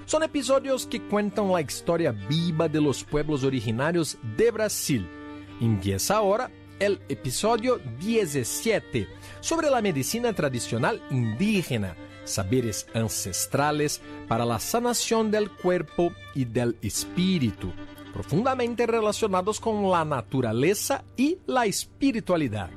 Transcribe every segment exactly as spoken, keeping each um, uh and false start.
Son episodios que cuentan la historia viva de los pueblos originarios de Brasil. Empieza ahora el episodio diecisiete, sobre la medicina tradicional indígena, saberes ancestrales para la sanación del cuerpo y del espíritu, profundamente relacionados con la naturaleza y la espiritualidad.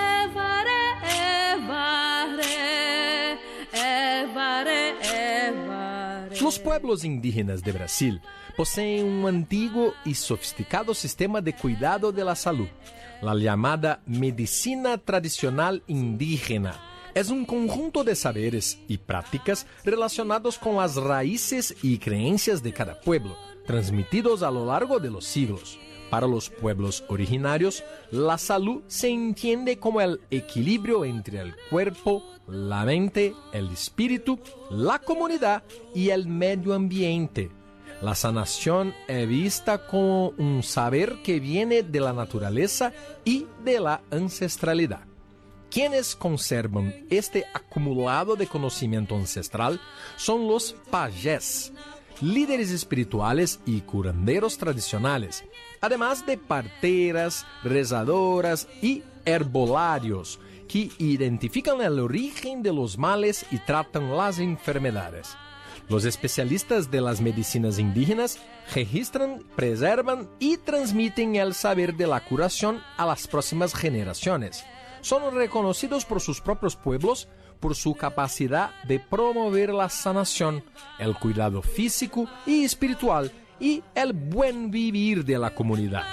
Los pueblos indígenas de Brasil poseen un antiguo y sofisticado sistema de cuidado de la salud, la llamada medicina tradicional indígena. Es un conjunto de saberes y prácticas relacionados con las raíces y creencias de cada pueblo, transmitidos a lo largo de los siglos. Para los pueblos originarios, la salud se entiende como el equilibrio entre el cuerpo, la mente, el espíritu, la comunidad y el medio ambiente. La sanación es vista como un saber que viene de la naturaleza y de la ancestralidad. Quienes conservan este acumulado de conocimiento ancestral son los pajés, líderes espirituales y curanderos tradicionales, además de parteras, rezadoras y herbolarios, que identifican el origen de los males y tratan las enfermedades. Los especialistas de las medicinas indígenas registran, preservan y transmiten el saber de la curación a las próximas generaciones. Son reconocidos por sus propios pueblos por su capacidad de promover la sanación, el cuidado físico y espiritual y el buen vivir de la comunidad.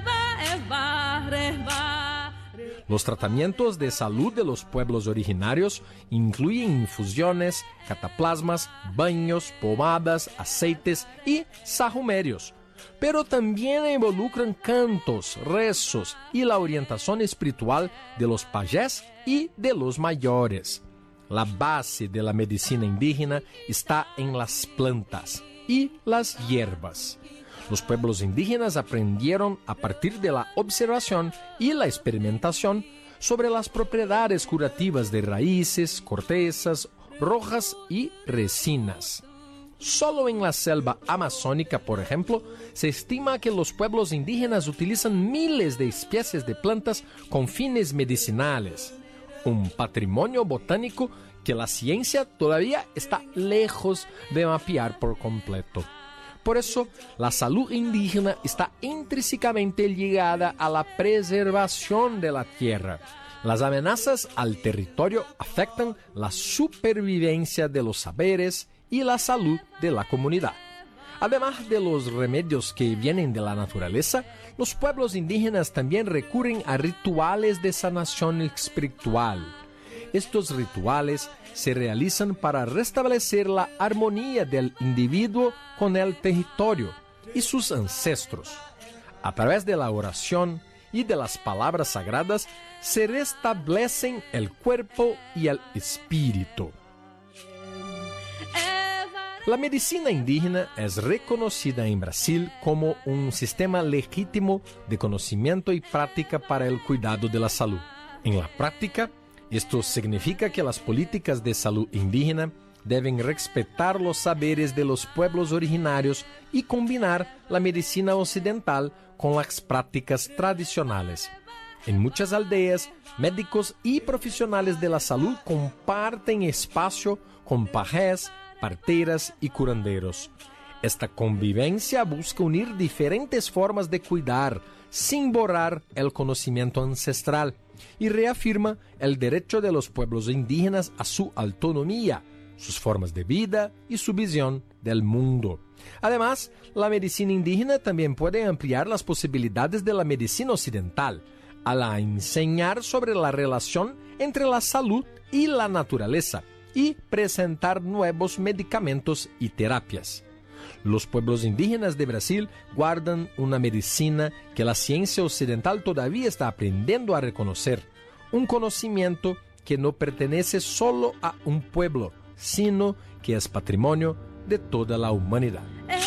Los tratamientos de salud de los pueblos originarios incluyen infusiones, cataplasmas, baños, pomadas, aceites y sahumerios, pero también involucran cantos, rezos y la orientación espiritual de los pajés y de los mayores. La base de la medicina indígena está en las plantas y las hierbas. Los pueblos indígenas aprendieron a partir de la observación y la experimentación sobre las propiedades curativas de raíces, cortezas, hojas y resinas. Solo en la selva amazónica, por ejemplo, se estima que los pueblos indígenas utilizan miles de especies de plantas con fines medicinales, un patrimonio botánico que la ciencia todavía está lejos de mapear por completo. Por eso, la salud indígena está intrínsecamente ligada a la preservación de la tierra. Las amenazas al territorio afectan la supervivencia de los saberes y la salud de la comunidad. Además de los remedios que vienen de la naturaleza, los pueblos indígenas también recurren a rituales de sanación espiritual. Estos rituales se realizan para restablecer la armonía del individuo con el territorio y sus ancestros. A través de la oración y de las palabras sagradas se restablecen el cuerpo y el espíritu. La medicina indígena es reconocida en Brasil como un sistema legítimo de conocimiento y práctica para el cuidado de la salud. En la práctica, esto significa que las políticas de salud indígena deben respetar los saberes de los pueblos originarios y combinar la medicina occidental con las prácticas tradicionales. En muchas aldeas, médicos y profesionales de la salud comparten espacio con pajés, parteras y curanderos. Esta convivencia busca unir diferentes formas de cuidar sin borrar el conocimiento ancestral y reafirma el derecho de los pueblos indígenas a su autonomía, sus formas de vida y su visión del mundo. Además, la medicina indígena también puede ampliar las posibilidades de la medicina occidental, al enseñar sobre la relación entre la salud y la naturaleza y presentar nuevos medicamentos y terapias. Los pueblos indígenas de Brasil guardan una medicina que la ciencia occidental todavía está aprendiendo a reconocer, un conocimiento que no pertenece solo a un pueblo, sino que es patrimonio de toda la humanidad.